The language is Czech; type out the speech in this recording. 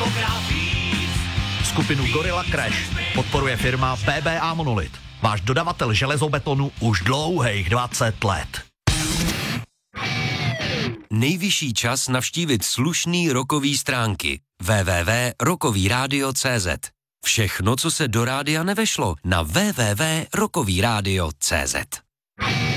Skupinu Gorilla Crash podporuje firma PBA Monolith. Váš dodavatel železobetonu už dlouhých 20 let. Nejvyšší čas navštívit slušný rockový stránky www.rockovyradio.cz. Všechno, co se do rádia nevešlo, na www.rockovyradio.cz.